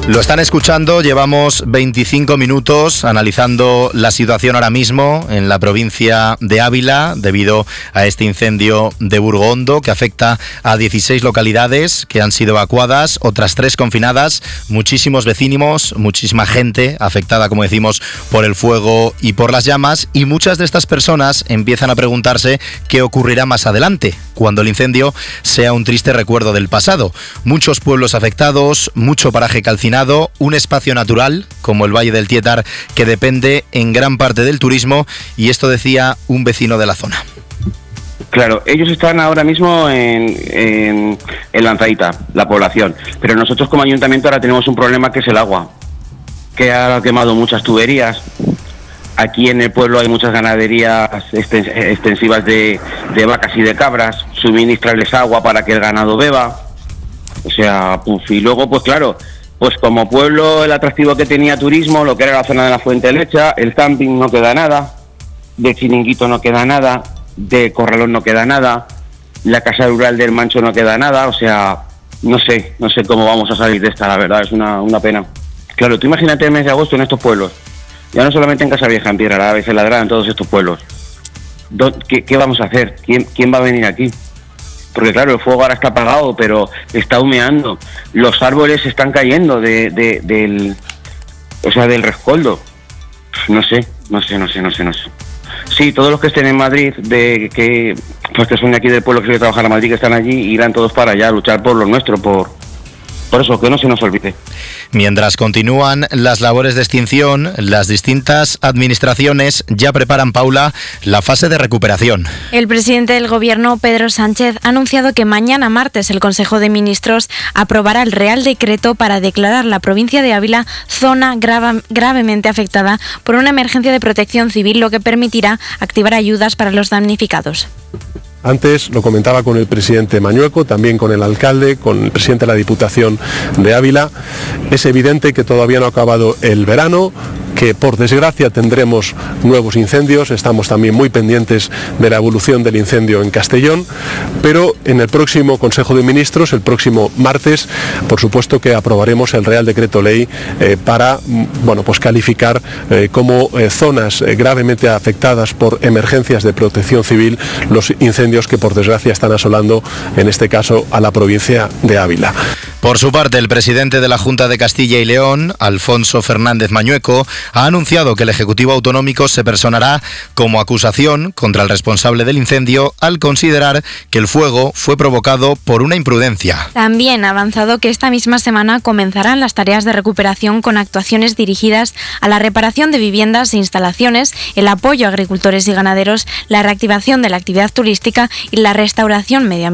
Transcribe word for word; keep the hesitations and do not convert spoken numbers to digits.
Lo están escuchando, llevamos veinticinco minutos analizando la situación ahora mismo en la provincia de Ávila debido a este incendio de Burgondo que afecta a dieciséis localidades que han sido evacuadas, otras tres confinadas, muchísimos vecinos, muchísima gente afectada, como decimos, por el fuego y por las llamas, y muchas de estas personas empiezan a preguntarse qué ocurrirá más adelante, cuando el incendio sea un triste recuerdo del pasado. Muchos pueblos afectados, mucho paraje calcinado, un espacio natural como el Valle del Tietar que depende en gran parte del turismo, y esto decía un vecino de la zona. Claro, ellos están ahora mismo en, en, en Lanzaíta, la población, pero nosotros como ayuntamiento ahora tenemos un problema que es el agua, que ha quemado muchas tuberías. Aquí en el pueblo hay muchas ganaderías extensivas de, de vacas y de cabras, suministrarles agua para que el ganado beba, o sea, puf, y luego pues claro, pues como pueblo el atractivo que tenía turismo, lo que era la zona de la Fuente Lecha, el camping no queda nada, de Chiringuito no queda nada, de Corralón no queda nada, la casa rural del Mancho no queda nada, o sea, no sé, no sé cómo vamos a salir de esta, la verdad, es una, una pena. Claro, tú imagínate el mes de agosto en estos pueblos, ya no solamente en Casavieja, en Piedra Lava, en Ladrada, en todos estos pueblos. ¿Qué, qué vamos a hacer? ¿Quién, quién va a venir aquí? Porque claro, el fuego ahora está apagado, pero está humeando. Los árboles se están cayendo de, de, del, o sea, del rescoldo. No sé, no sé, no sé, no sé, no sé. Sí, todos los que estén en Madrid, de que, pues que son de aquí del pueblo que quieren trabajar en Madrid, que están allí, irán todos para allá a luchar por lo nuestro, por, por eso, que no se nos olvide. Mientras continúan las labores de extinción, las distintas administraciones ya preparan, Paula, la fase de recuperación. El presidente del Gobierno, Pedro Sánchez, ha anunciado que mañana martes el Consejo de Ministros aprobará el Real Decreto para declarar la provincia de Ávila zona grava, gravemente afectada por una emergencia de protección civil, lo que permitirá activar ayudas para los damnificados. Antes lo comentaba con el presidente Mañueco, también con el alcalde, con el presidente de la Diputación de Ávila. Es evidente que todavía no ha acabado el verano, que por desgracia tendremos nuevos incendios, estamos también muy pendientes de la evolución del incendio en Castellón, pero en el próximo Consejo de Ministros, el próximo martes, por supuesto que aprobaremos el Real Decreto Ley eh, para bueno, pues calificar eh, como eh, zonas eh, gravemente afectadas por emergencias de protección civil los incendios que por desgracia están asolando, en este caso, a la provincia de Ávila. Por su parte, el presidente de la Junta de Castilla y León, Alfonso Fernández Mañueco, ha anunciado que el Ejecutivo Autonómico se personará como acusación contra el responsable del incendio al considerar que el fuego fue provocado por una imprudencia. También ha avanzado que esta misma semana comenzarán las tareas de recuperación con actuaciones dirigidas a la reparación de viviendas e instalaciones, el apoyo a agricultores y ganaderos, la reactivación de la actividad turística y la restauración medioambiental.